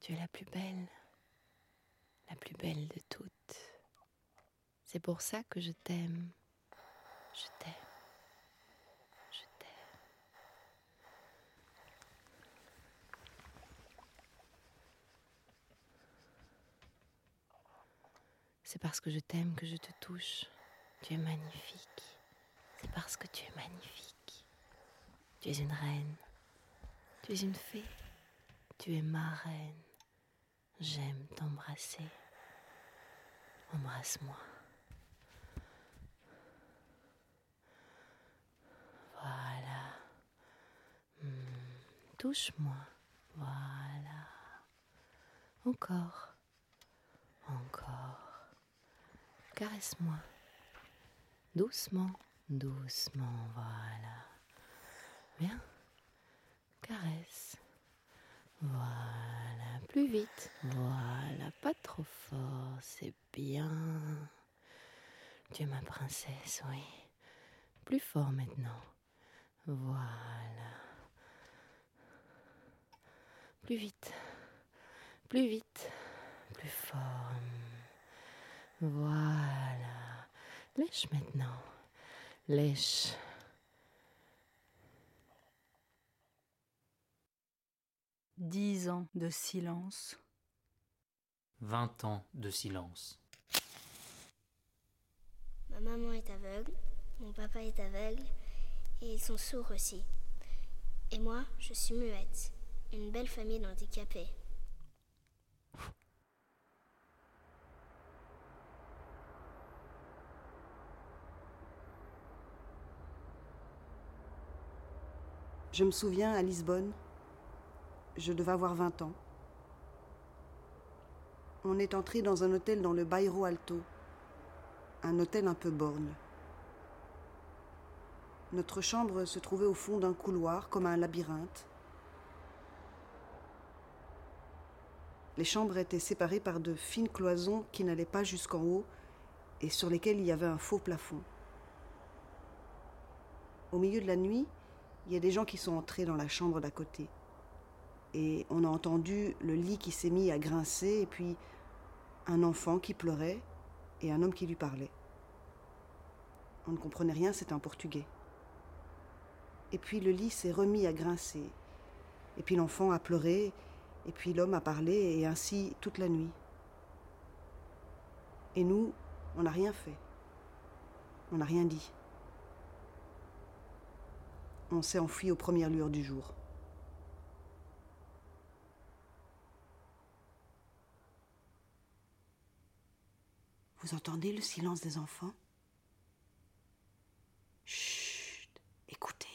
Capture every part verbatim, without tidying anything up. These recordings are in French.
Tu es la plus belle, la plus belle de toutes. C'est pour ça que je t'aime. Je t'aime. Je t'aime. C'est parce que je t'aime que je te touche. Tu es magnifique. C'est parce que tu es magnifique. Tu es une reine. Tu es une fée. Tu es ma reine. J'aime t'embrasser. Embrasse-moi. Voilà. Mmh. Touche-moi. Voilà. Encore. Encore. Caresse-moi. Doucement. Doucement. Voilà. Bien. Caresse. Voilà. Plus vite. Voilà. Pas trop fort. C'est bien. Tu es ma princesse, oui. Plus fort maintenant. Voilà. Plus vite. Plus vite. Plus fort. Voilà. Lèche maintenant. Lèche. Dix ans de silence. Vingt ans de silence. Ma maman est aveugle, mon papa est aveugle, et ils sont sourds aussi. Et moi, je suis muette, une belle famille d'handicapés. Je me souviens, à Lisbonne, je devais avoir vingt ans. On est entré dans un hôtel dans le Bairro Alto, un hôtel un peu borgne. Notre chambre se trouvait au fond d'un couloir, comme un labyrinthe. Les chambres étaient séparées par de fines cloisons qui n'allaient pas jusqu'en haut et sur lesquelles il y avait un faux plafond. Au milieu de la nuit, il y a des gens qui sont entrés dans la chambre d'à côté. Et on a entendu le lit qui s'est mis à grincer et puis un enfant qui pleurait et un homme qui lui parlait. On ne comprenait rien, c'était un portugais. Et puis le lit s'est remis à grincer. Et puis l'enfant a pleuré, et puis l'homme a parlé, et ainsi toute la nuit. Et nous, on n'a rien fait. On n'a rien dit. On s'est enfui aux premières lueurs du jour. Vous entendez le silence des enfants ? Chut, écoutez.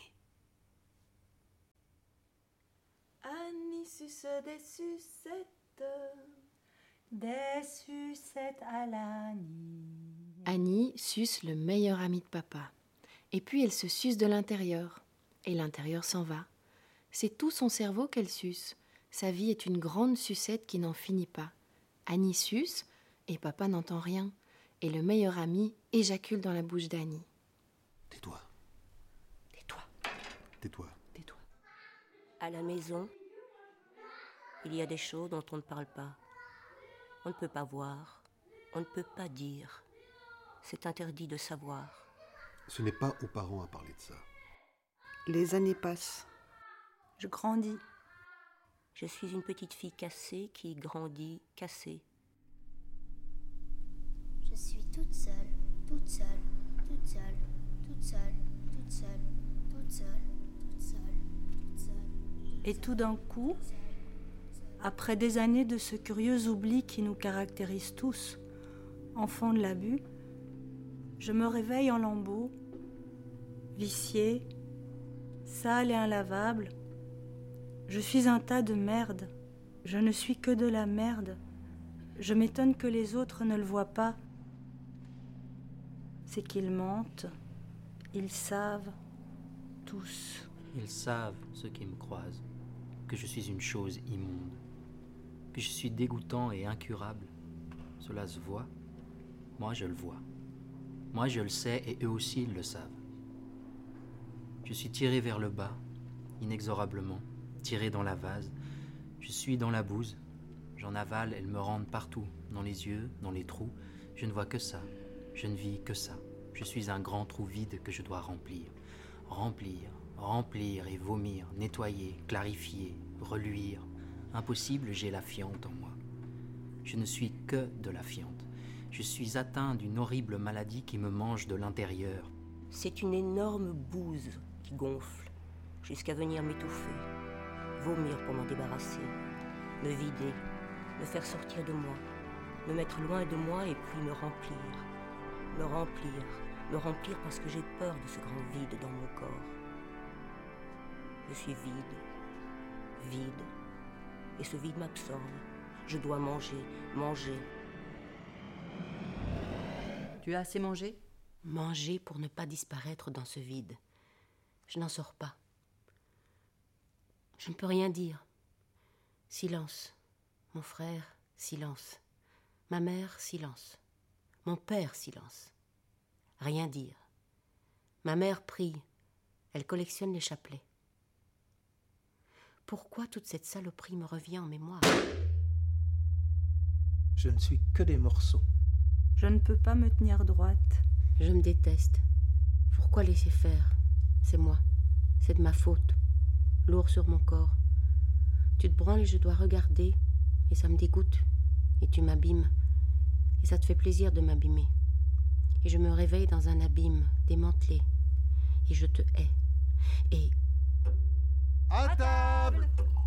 Annie suce des sucettes, Des sucettes à l'Annie. Annie suce le meilleur ami de papa. Et puis elle se suce de l'intérieur. Et l'intérieur s'en va. C'est tout son cerveau qu'elle suce. Sa vie est une grande sucette qui n'en finit pas. Annie suce et papa n'entend rien. Et le meilleur ami éjacule dans la bouche d'Annie. Tais-toi. Tais-toi, Tais-toi. tais-toi. À la maison, il y a des choses dont on ne parle pas. On ne peut pas voir, on ne peut pas dire. C'est interdit de savoir. Ce n'est pas aux parents à parler de ça. Les années passent. Je grandis. Je suis une petite fille cassée qui grandit cassée. Je suis toute seule, toute seule, toute seule, toute seule, toute seule, toute seule, toute seule, toute seule. Et tout d'un coup, après des années de ce curieux oubli qui nous caractérise tous, enfants de l'abus, je me réveille en lambeaux, viciée, sale et inlavable. Je suis un tas de merde. Je ne suis que de la merde. Je m'étonne que les autres ne le voient pas. C'est qu'ils mentent. Ils savent, tous. Ils savent, ceux qui me croisent, que je suis une chose immonde, que je suis dégoûtant et incurable. Cela se voit. Moi, je le vois. Moi, je le sais et eux aussi, ils le savent. Je suis tiré vers le bas, inexorablement, tiré dans la vase. Je suis dans la bouse. J'en avale, elles me rendent partout, dans les yeux, dans les trous. Je ne vois que ça. Je ne vis que ça. Je suis un grand trou vide que je dois remplir. Remplir, remplir et vomir, nettoyer, clarifier, reluire. Impossible, j'ai la fiente en moi. Je ne suis que de la fiente. Je suis atteint d'une horrible maladie qui me mange de l'intérieur. C'est une énorme bouse qui gonfle jusqu'à venir m'étouffer, vomir pour m'en débarrasser, me vider, me faire sortir de moi, me mettre loin de moi et puis me remplir, me remplir, me remplir parce que j'ai peur de ce grand vide dans mon corps. Je suis vide, vide, et ce vide m'absorbe. Je dois manger, manger. Tu as assez mangé ? Manger pour ne pas disparaître dans ce vide. Je n'en sors pas. Je ne peux rien dire. Silence. Mon frère, silence. Ma mère, silence. Mon père, silence. Rien dire. Ma mère prie. Elle collectionne les chapelets. Pourquoi toute cette saloperie me revient en mémoire ? Je ne suis que des morceaux. Je ne peux pas me tenir droite. Je me déteste. Pourquoi laisser faire ? C'est moi. C'est de ma faute. Lourd sur mon corps. Tu te branles et je dois regarder. Et ça me dégoûte. Et tu m'abîmes. Et ça te fait plaisir de m'abîmer. Et je me réveille dans un abîme démantelé. Et je te hais. Et... À table!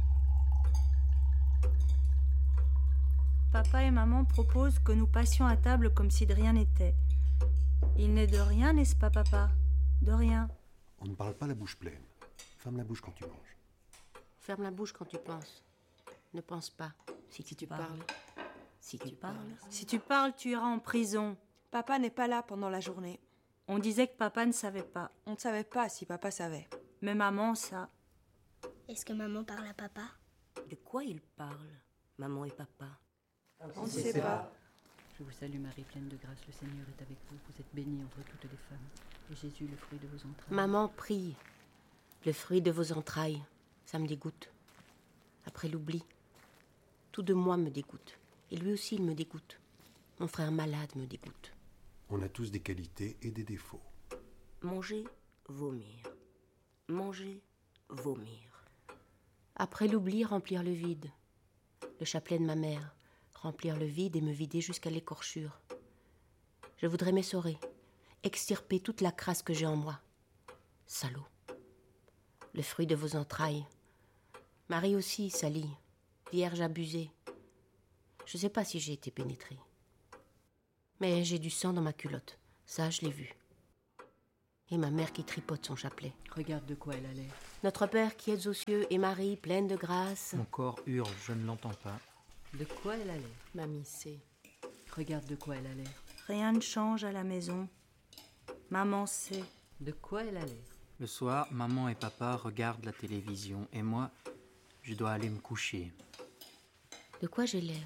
Papa et maman proposent que nous passions à table comme si de rien n'était. Il n'est de rien, n'est-ce pas, papa ? De rien. On ne parle pas la bouche pleine. Ferme la bouche quand tu manges. Ferme la bouche quand tu penses. Ne pense pas. Si tu, tu parles. parles. Si tu parles. Si tu parles, tu iras en prison. Papa n'est pas là pendant la journée. On disait que papa ne savait pas. On ne savait pas si papa savait. Mais maman, ça. Est-ce que maman parle à papa ? De quoi ils parlent, maman et papa ? On ne sait pas. Je vous salue Marie, pleine de grâce, le Seigneur est avec vous. Vous êtes bénie entre toutes les femmes. Et Jésus, le fruit de vos entrailles. Maman prie. Le fruit de vos entrailles. Ça me dégoûte. Après l'oubli. Tout de moi me dégoûte. Et lui aussi, il me dégoûte. Mon frère malade me dégoûte. On a tous des qualités et des défauts. Manger, vomir. Manger, vomir. Après l'oubli, remplir le vide. Le chapelet de ma mère. Remplir le vide et me vider jusqu'à l'écorchure. Je voudrais m'essorer, extirper toute la crasse que j'ai en moi. Salaud. Le fruit de vos entrailles. Marie aussi, salie. Vierge abusée. Je ne sais pas si j'ai été pénétrée. Mais j'ai du sang dans ma culotte. Ça, je l'ai vu. Et ma mère qui tripote son chapelet. Regarde de quoi elle a l'air. Notre Père qui es aux cieux et Marie, pleine de grâce. Mon corps hurle, je ne l'entends pas. De quoi elle a l'air ? Mamie sait. Regarde de quoi elle a l'air. Rien ne change à la maison. Maman sait. De quoi elle a l'air ? Le soir, maman et papa regardent la télévision et moi, je dois aller me coucher. De quoi j'ai l'air ?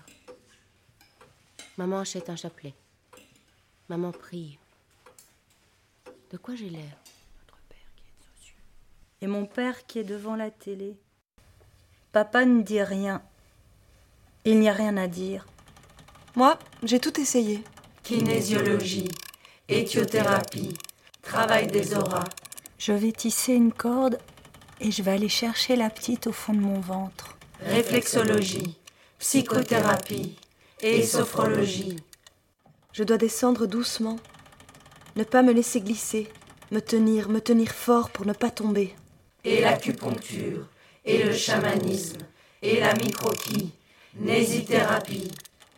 Maman achète un chapelet. Maman prie. De quoi j'ai l'air ? Notre Père qui est aux cieux. Et mon père qui est devant la télé. Papa ne dit rien. Il n'y a rien à dire. Moi, j'ai tout essayé. Kinésiologie, éthiothérapie, travail des auras. Je vais tisser une corde et je vais aller chercher la petite au fond de mon ventre. Réflexologie, psychothérapie et sophrologie. Je dois descendre doucement, ne pas me laisser glisser, me tenir, me tenir fort pour ne pas tomber. Et l'acupuncture, et le chamanisme, et la microquie, nésithérapie.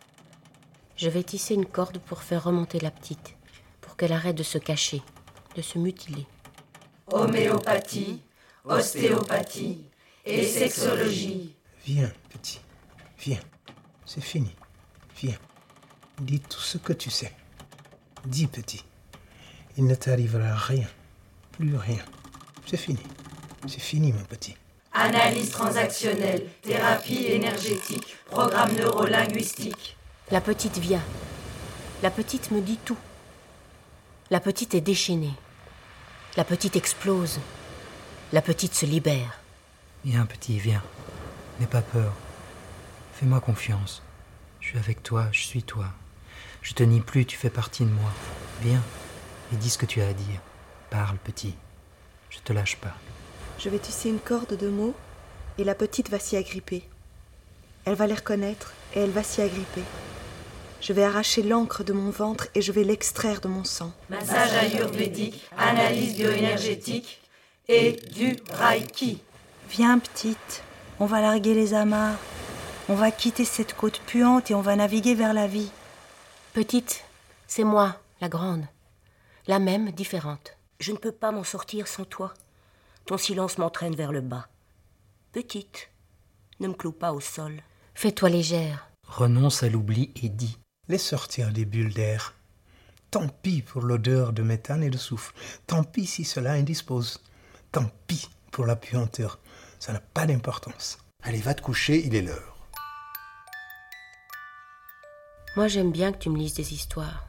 Je vais tisser une corde pour faire remonter la petite, pour qu'elle arrête de se cacher, de se mutiler. Homéopathie, ostéopathie et sexologie. Viens, petit, viens. C'est fini. Viens. Dis tout ce que tu sais. Dis, petit. Il ne t'arrivera rien. Plus rien. C'est fini. C'est fini, mon petit. Analyse transactionnelle, thérapie énergétique, programme neurolinguistique. La petite vient. La petite me dit tout. La petite est déchaînée. La petite explose. La petite se libère. Viens, petit, viens. N'aie pas peur. Fais-moi confiance. Je suis avec toi, je suis toi. Je te nie plus, tu fais partie de moi. Viens, et dis ce que tu as à dire. Parle, petit. Je te lâche pas. Je vais tisser une corde de mots et la petite va s'y agripper. Elle va les reconnaître et elle va s'y agripper. Je vais arracher l'encre de mon ventre et je vais l'extraire de mon sang. Massage ayurvédique, analyse bioénergétique et du Reiki. Viens, petite, on va larguer les amarres. On va quitter cette côte puante et on va naviguer vers la vie. Petite, c'est moi, la grande. La même, différente. Je ne peux pas m'en sortir sans toi. Ton silence m'entraîne vers le bas. Petite, ne me cloue pas au sol. Fais-toi légère. Renonce à l'oubli et dis. Laisse sortir des bulles d'air. Tant pis pour l'odeur de méthane et de soufre. Tant pis si cela indispose. Tant pis pour la puanteur. Ça n'a pas d'importance. Allez, va te coucher, il est l'heure. Moi, j'aime bien que tu me lises des histoires.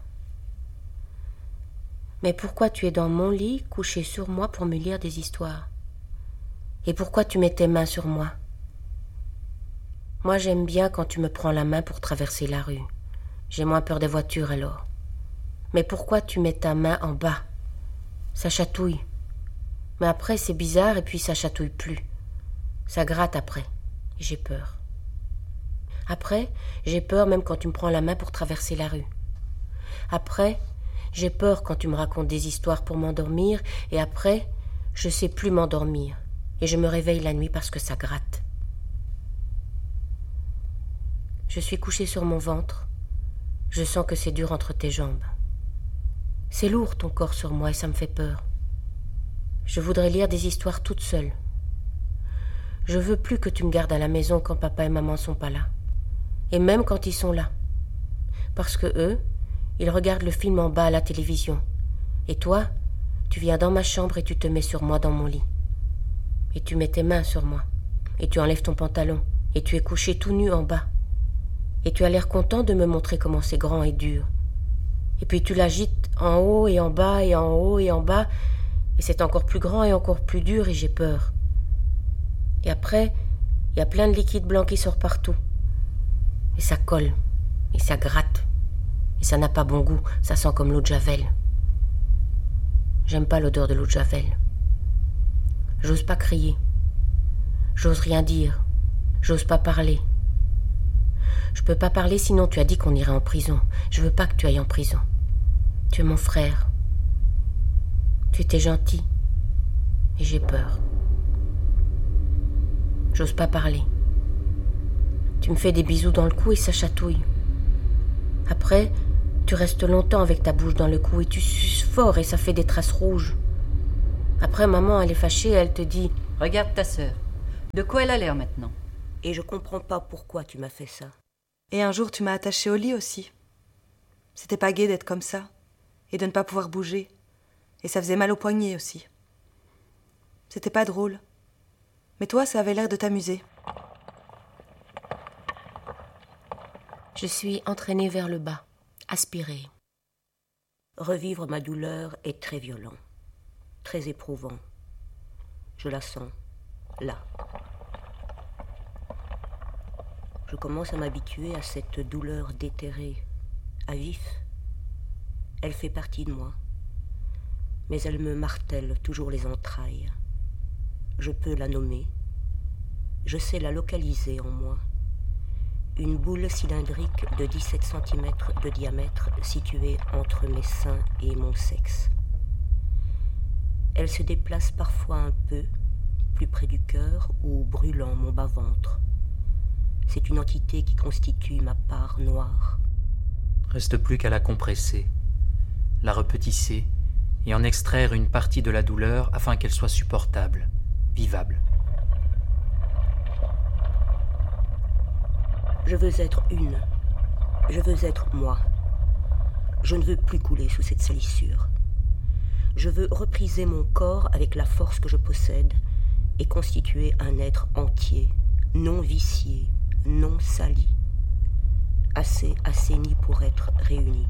Mais pourquoi tu es dans mon lit, couché sur moi pour me lire des histoires? Et pourquoi tu mets tes mains sur moi? Moi, j'aime bien quand tu me prends la main pour traverser la rue. J'ai moins peur des voitures alors. Mais pourquoi tu mets ta main en bas? Ça chatouille. Mais après, c'est bizarre et puis ça chatouille plus. Ça gratte après. J'ai peur. Après, j'ai peur même quand tu me prends la main pour traverser la rue. Après, j'ai peur quand tu me racontes des histoires pour m'endormir. Et après, je sais plus m'endormir. Et je me réveille la nuit parce que ça gratte. Je suis couchée sur mon ventre. Je sens que c'est dur entre tes jambes. C'est lourd ton corps sur moi et ça me fait peur. Je voudrais lire des histoires toute seule. Je veux plus que tu me gardes à la maison quand papa et maman sont pas là. Et même quand ils sont là. Parce que eux, ils regardent le film en bas à la télévision. Et toi, tu viens dans ma chambre et tu te mets sur moi dans mon lit. Et tu mets tes mains sur moi. Et tu enlèves ton pantalon. Et tu es couché tout nu en bas. Et tu as l'air content de me montrer comment c'est grand et dur. Et puis tu l'agites en haut et en bas et en haut et en bas. Et c'est encore plus grand et encore plus dur et j'ai peur. Et après, il y a plein de liquide blanc qui sort partout. Et ça colle. Et ça gratte. Et ça n'a pas bon goût. Ça sent comme l'eau de Javel. J'aime pas l'odeur de l'eau de Javel. J'ose pas crier. J'ose rien dire. J'ose pas parler. Je peux pas parler sinon tu as dit qu'on irait en prison. Je veux pas que tu ailles en prison. Tu es mon frère. Tu étais gentil. Et j'ai peur. J'ose pas parler. Tu me fais des bisous dans le cou et ça chatouille. Après, tu restes longtemps avec ta bouche dans le cou et tu suces fort et ça fait des traces rouges. Après, maman, elle est fâchée et elle te dit « Regarde ta sœur. De quoi elle a l'air maintenant ?» Et je comprends pas pourquoi tu m'as fait ça. Et un jour, tu m'as attachée au lit aussi. C'était pas gai d'être comme ça et de ne pas pouvoir bouger. Et ça faisait mal aux poignets aussi. C'était pas drôle. Mais toi, ça avait l'air de t'amuser. Je suis entraînée vers le bas, aspirée. Revivre ma douleur est très violent, très éprouvant. Je la sens, là. Je commence à m'habituer à cette douleur déterrée, à vif. Elle fait partie de moi, mais elle me martèle toujours les entrailles. Je peux la nommer, je sais la localiser en moi. Une boule cylindrique de dix-sept centimètres de diamètre située entre mes seins et mon sexe. Elle se déplace parfois un peu, plus près du cœur ou brûlant mon bas-ventre. C'est une entité qui constitue ma part noire. Reste plus qu'à la compresser, la repetisser et en extraire une partie de la douleur afin qu'elle soit supportable, vivable. Je veux être une. Je veux être moi. Je ne veux plus couler sous cette salissure. Je veux repriser mon corps avec la force que je possède et constituer un être entier, non vicié, non sali, assez assaini pour être réuni.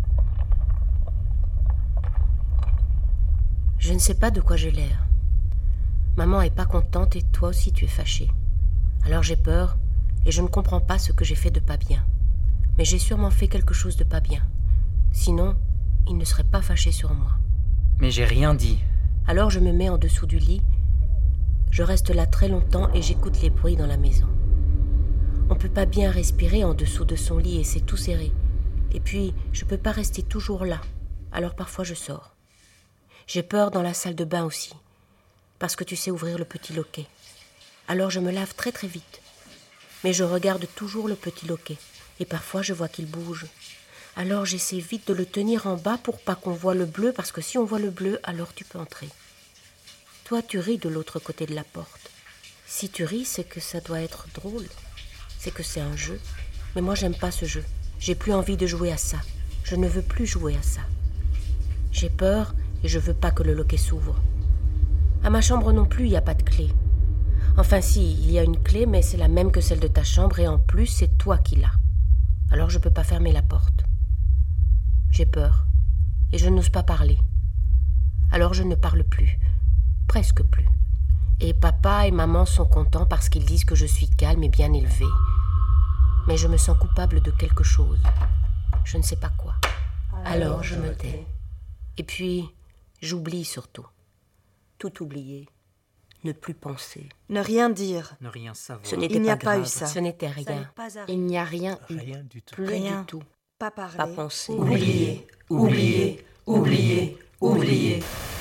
Je ne sais pas de quoi j'ai l'air. Maman est pas contente et toi aussi tu es fâchée. Alors j'ai peur et je ne comprends pas ce que j'ai fait de pas bien. Mais j'ai sûrement fait quelque chose de pas bien. Sinon, il ne serait pas fâché sur moi. Mais j'ai rien dit. Alors je me mets en dessous du lit. Je reste là très longtemps et j'écoute les bruits dans la maison. On peut pas bien respirer en dessous de son lit et c'est tout serré. Et puis, je peux pas rester toujours là. Alors parfois je sors. J'ai peur dans la salle de bain aussi. Parce que tu sais ouvrir le petit loquet. Alors je me lave très très vite. Mais je regarde toujours le petit loquet. Et parfois je vois qu'il bouge. Alors j'essaie vite de le tenir en bas pour pas qu'on voit le bleu, parce que si on voit le bleu, alors tu peux entrer. Toi, tu ris de l'autre côté de la porte. Si tu ris, c'est que ça doit être drôle. C'est que c'est un jeu. Mais moi, j'aime pas ce jeu. J'ai plus envie de jouer à ça. Je ne veux plus jouer à ça. J'ai peur et je veux pas que le loquet s'ouvre. À ma chambre non plus, il n'y a pas de clé. Enfin si, il y a une clé, mais c'est la même que celle de ta chambre et en plus, c'est toi qui l'as. Alors je peux pas fermer la porte. J'ai peur et je n'ose pas parler. Alors je ne parle plus, presque plus. Et papa et maman sont contents parce qu'ils disent que je suis calme et bien élevée. Mais je me sens coupable de quelque chose. Je ne sais pas quoi. Alors je me tais. Et puis, j'oublie surtout. Tout oublier. Ne plus penser. Ne rien dire. Ne rien savoir. Ce n'était Il n'y a pas, pas grave. eu ça. Ce n'était rien. Il n'y a rien eu. Rien du tout. Plus Rien. du tout. Pas parler. Pas penser. Oublier, oublier, oublier, oublier.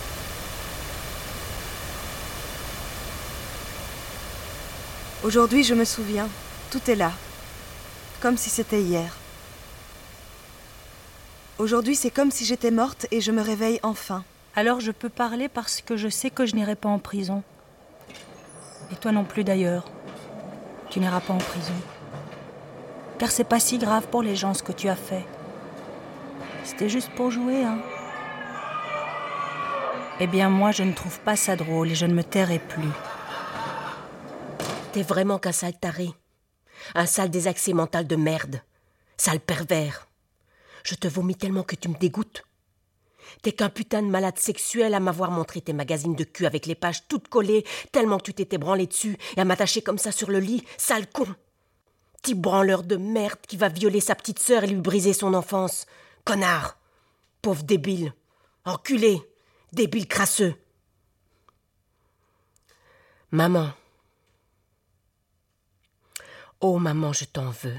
Aujourd'hui, je me souviens. Tout est là. Comme si c'était hier. Aujourd'hui, c'est comme si j'étais morte et je me réveille enfin. Alors je peux parler parce que je sais que je n'irai pas en prison. Et toi non plus d'ailleurs. Tu n'iras pas en prison. Car c'est pas si grave pour les gens ce que tu as fait. C'était juste pour jouer, hein. Eh bien moi, je ne trouve pas ça drôle et je ne me tairai plus. T'es vraiment qu'un sale taré. Un sale désaxé mental de merde. Sale pervers. Je te vomis tellement que tu me dégoûtes. T'es qu'un putain de malade sexuel à m'avoir montré tes magazines de cul avec les pages toutes collées, tellement que tu t'étais branlé dessus et à m'attacher comme ça sur le lit, sale con. Petit branleur de merde qui va violer sa petite sœur et lui briser son enfance. Connard. Pauvre débile. Enculé. Débile crasseux. Maman. Oh maman, je t'en veux.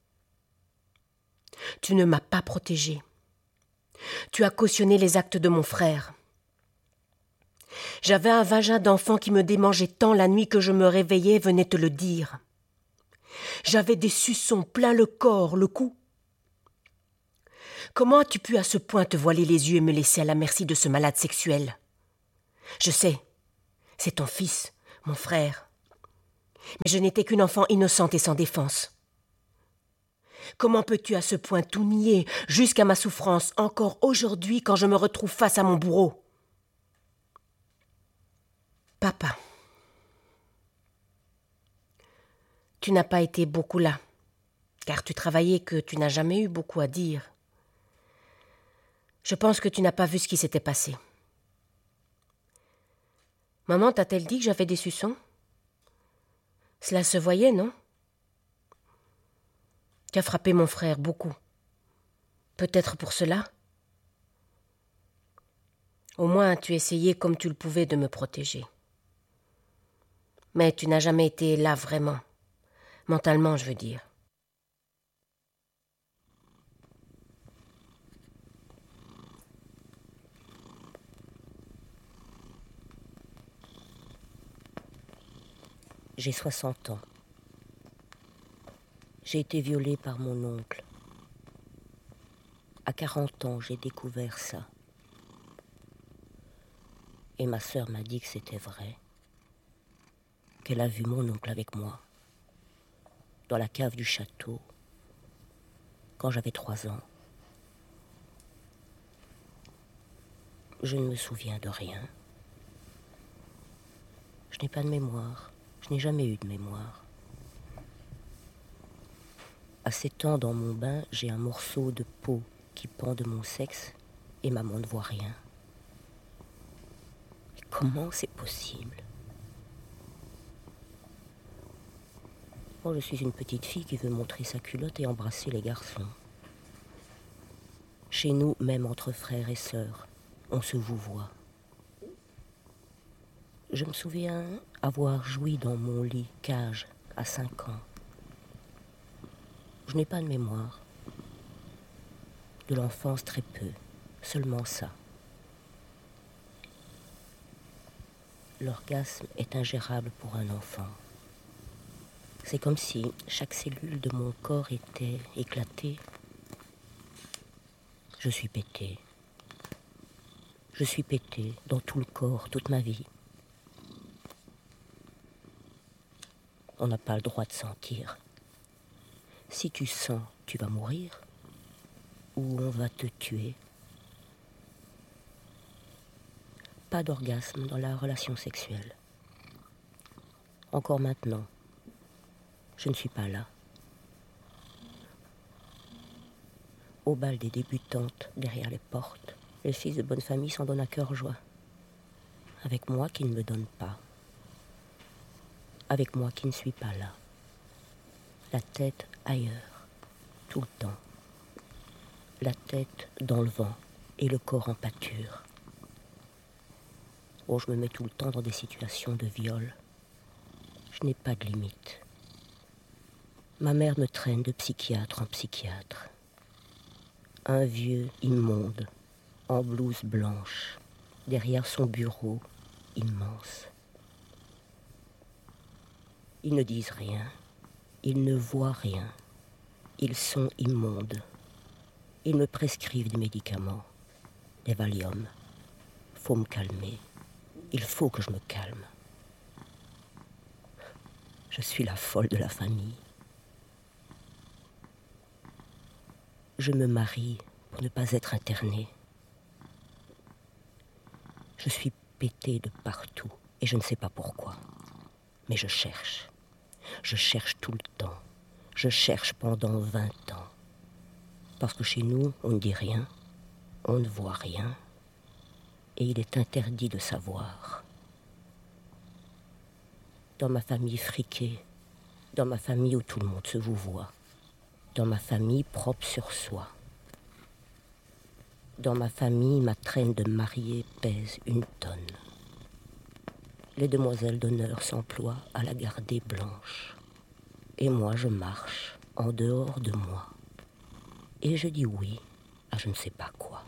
Tu ne m'as pas protégée. Tu as cautionné les actes de mon frère. J'avais un vagin d'enfant qui me démangeait tant la nuit que je me réveillais et venais te le dire. J'avais des suçons plein le corps, le cou. Comment as-tu pu à ce point te voiler les yeux et me laisser à la merci de ce malade sexuel? Je sais, c'est ton fils, mon frère. Mais je n'étais qu'une enfant innocente et sans défense. Comment peux-tu à ce point tout nier, jusqu'à ma souffrance, encore aujourd'hui quand je me retrouve face à mon bourreau? Papa, tu n'as pas été beaucoup là, car tu travaillais que tu n'as jamais eu beaucoup à dire. Je pense que tu n'as pas vu ce qui s'était passé. Maman t'a-t-elle dit que j'avais des suçons? Cela se voyait, non? Tu as frappé mon frère beaucoup. Peut-être pour cela. Au moins, tu essayais comme tu le pouvais de me protéger. Mais tu n'as jamais été là vraiment. Mentalement, je veux dire. J'ai soixante ans. J'ai été violée par mon oncle. À quarante ans, j'ai découvert ça. Et ma sœur m'a dit que c'était vrai. Qu'elle a vu mon oncle avec moi, dans la cave du château, quand j'avais trois ans. Je ne me souviens de rien. Je n'ai pas de mémoire. Je n'ai jamais eu de mémoire. À sept ans, dans mon bain, j'ai un morceau de peau qui pend de mon sexe et maman ne voit rien. Mais comment c'est possible? Moi, je suis une petite fille qui veut montrer sa culotte et embrasser les garçons. Chez nous, même entre frères et sœurs, on se vouvoie. Je me souviens avoir joui dans mon lit cage à cinq ans. Je n'ai pas de mémoire. De l'enfance, très peu. Seulement ça. L'orgasme est ingérable pour un enfant. C'est comme si chaque cellule de mon corps était éclatée. Je suis pétée. Je suis pétée dans tout le corps, toute ma vie. On n'a pas le droit de sentir. Si tu sens, tu vas mourir ou on va te tuer. Pas d'orgasme dans la relation sexuelle. Encore maintenant, je ne suis pas là. Au bal des débutantes, derrière les portes, les fils de bonne famille s'en donnent à cœur joie. Avec moi qui ne me donne pas. Avec moi qui ne suis pas là. La tête ailleurs, tout le temps. La tête dans le vent et le corps en pâture. Oh, je me mets tout le temps dans des situations de viol. Je n'ai pas de limite. Ma mère me traîne de psychiatre en psychiatre. Un vieux immonde, en blouse blanche, derrière son bureau immense. Ils ne disent rien, ils ne voient rien, ils sont immondes. Ils me prescrivent des médicaments, des Valium. Faut me calmer, il faut que je me calme. Je suis la folle de la famille. Je me marie pour ne pas être internée. Je suis pétée de partout et je ne sais pas pourquoi. Mais je cherche. Je cherche tout le temps. Je cherche pendant vingt ans. Parce que chez nous, on ne dit rien, on ne voit rien, et il est interdit de savoir. Dans ma famille friquée, dans ma famille où tout le monde se vouvoie, dans ma famille propre sur soi, dans ma famille, ma traîne de mariée pèse une tonne. Les demoiselles d'honneur s'emploient à la garder blanche, et moi je marche en dehors de moi. Et je dis oui à je ne sais pas quoi.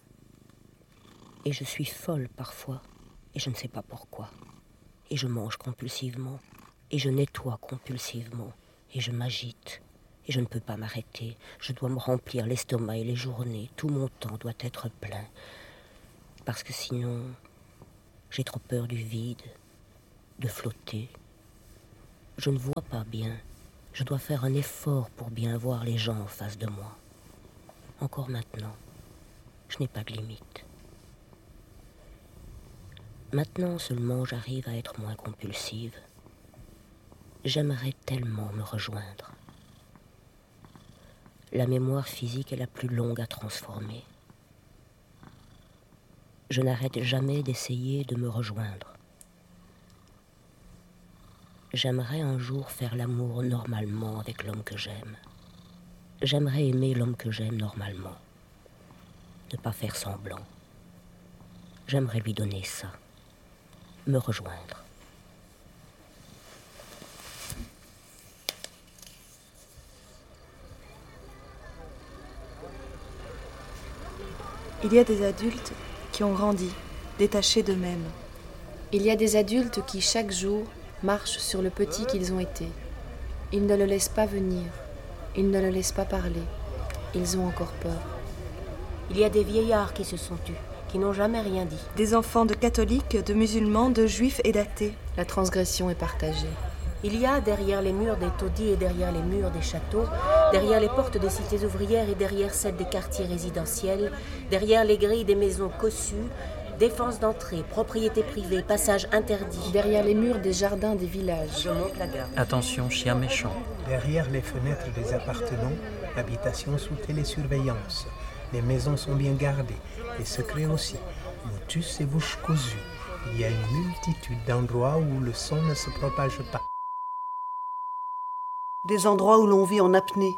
Et je suis folle parfois, et je ne sais pas pourquoi. Et je mange compulsivement, et je nettoie compulsivement, et je m'agite, et je ne peux pas m'arrêter. Je dois me remplir l'estomac et les journées, tout mon temps doit être plein. Parce que sinon, j'ai trop peur du vide, de flotter. Je ne vois pas bien, je dois faire un effort pour bien voir les gens en face de moi. Encore maintenant, je n'ai pas de limite. Maintenant seulement j'arrive à être moins compulsive. J'aimerais tellement me rejoindre. La mémoire physique est la plus longue à transformer. Je n'arrête jamais d'essayer de me rejoindre. J'aimerais un jour faire l'amour normalement avec l'homme que j'aime. J'aimerais aimer l'homme que j'aime normalement. Ne pas faire semblant. J'aimerais lui donner ça. Me rejoindre. Il y a des adultes qui ont grandi, détachés d'eux-mêmes. Il y a des adultes qui, chaque jour, marchent sur le petit qu'ils ont été. Ils ne le laissent pas venir. Ils ne le laissent pas parler. Ils ont encore peur. Il y a des vieillards qui se sont tus, qui n'ont jamais rien dit. Des enfants de catholiques, de musulmans, de juifs et d'athées. La transgression est partagée. Il y a derrière les murs des taudis et derrière les murs des châteaux, derrière les portes des cités ouvrières et derrière celles des quartiers résidentiels, derrière les grilles des maisons cossues, défense d'entrée, propriété privée, passage interdit. Derrière les murs des jardins des villages. Je monte la garde. Attention, chien méchant. Derrière les fenêtres des appartements, l'habitation sous télésurveillance. Les maisons sont bien gardées, les secrets aussi. Motus et bouche cousue. Il y a une multitude d'endroits où le son ne se propage pas. des endroits où l'on vit en apnée.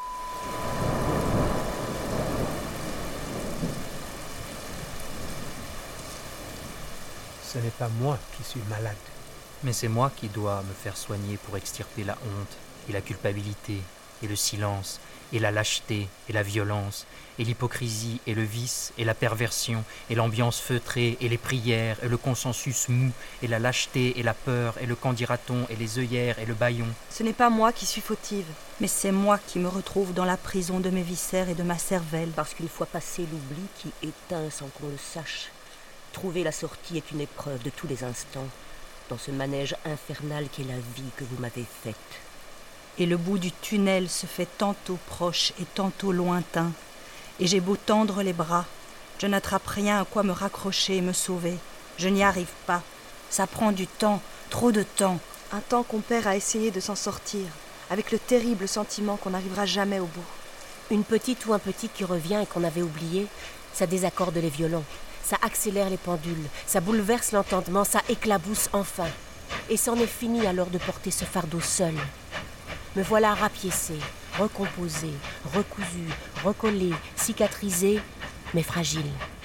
Ce n'est pas moi qui suis malade. Mais c'est moi qui dois me faire soigner pour extirper la honte et la culpabilité et le silence et la lâcheté et la violence et l'hypocrisie et le vice et la perversion et l'ambiance feutrée et les prières et le consensus mou et la lâcheté et la peur et le qu'en dira-t-on et les œillères et le bâillon. Ce n'est pas moi qui suis fautive. Mais c'est moi qui me retrouve dans la prison de mes viscères et de ma cervelle. Parce qu'une fois passé l'oubli qui éteint sans qu'on le sache, trouver la sortie est une épreuve de tous les instants, dans ce manège infernal qu'est la vie que vous m'avez faite. Et le bout du tunnel se fait tantôt proche et tantôt lointain. Et j'ai beau tendre les bras, je n'attrape rien à quoi me raccrocher et me sauver. Je n'y arrive pas. Ça prend du temps, trop de temps. Un temps qu'on perd à essayer de s'en sortir, avec le terrible sentiment qu'on n'arrivera jamais au bout. Une petite ou un petit qui revient et qu'on avait oublié, ça désaccorde les violons, ça accélère les pendules, ça bouleverse l'entendement, ça éclabousse enfin. Et c'en est fini alors de porter ce fardeau seul. Me voilà rapiécé, recomposé, recousu, recollé, cicatrisé, mais fragile.